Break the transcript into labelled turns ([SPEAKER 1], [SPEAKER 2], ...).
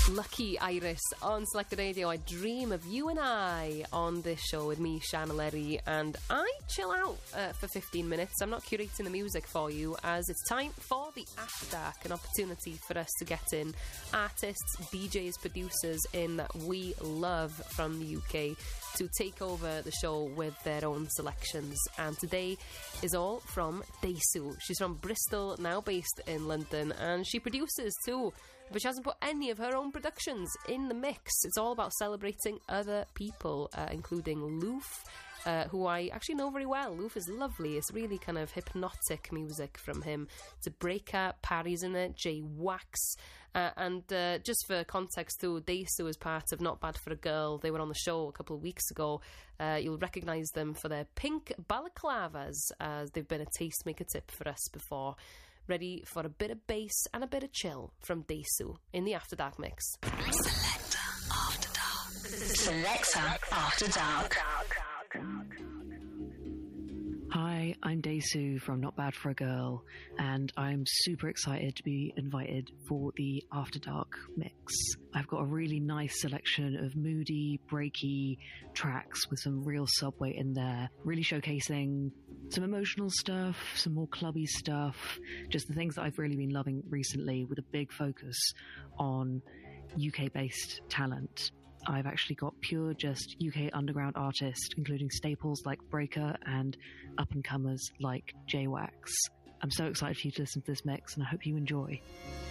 [SPEAKER 1] Lucky Iris on Selected Radio. I dream of you and I on this show with me, Shanna Lerry, and I chill out for 15 minutes. I'm not curating the music for you, as it's time for the After Dark, an opportunity for us to get in artists, DJs, producers in that we love from the UK to take over the show with their own selections. And today is all from Daysu. She's from Bristol, now based in London, and she produces too, but she hasn't put any of her own productions in the mix. It's all about celebrating other people, including Loof, who I actually know very well. Loof is lovely. It's really kind of hypnotic music from him. To Breaker, Parry's in it, Jay Wax, and just for context too, Daysu is part of Not Bad for a Girl. They were on the show a couple of weeks ago. You'll recognise them for their pink balaclavas, as they've been a tastemaker tip for us before. Ready for a bit of bass and a bit of chill from Daysu in the After Dark mix.
[SPEAKER 2] Selector After Dark. Selector After Dark.
[SPEAKER 3] Hi, I'm Daysu from Not Bad for a Girl, and I'm super excited to be invited for the After Dark mix. I've got a really nice selection of moody, breaky tracks with some real subweight in there, really showcasing some emotional stuff, some more clubby stuff, just the things that I've really been loving recently, with a big focus on UK-based talent. I've actually got pure just UK underground artists, including staples like Breaker and up-and-comers like J-Wax. I'm so excited for you to listen to this mix, and I hope you enjoy.